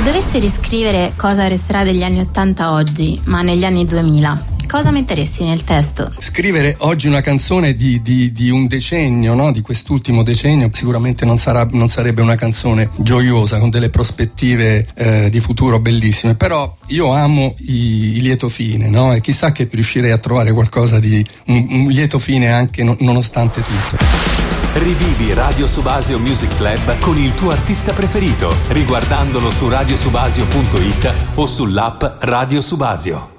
dovessi riscrivere cosa resterà degli anni 80 oggi, ma negli anni 2000, cosa metteresti nel testo? Scrivere oggi una canzone di un decennio, no? Di quest'ultimo decennio, sicuramente non sarebbe una canzone gioiosa, con delle prospettive di futuro bellissime, però io amo i lieto fine, no? E chissà che riuscirei a trovare qualcosa di un lieto fine anche nonostante tutto. Rivivi Radio Subasio Music Club con il tuo artista preferito, riguardandolo su radiosubasio.it o sull'app Radio Subasio.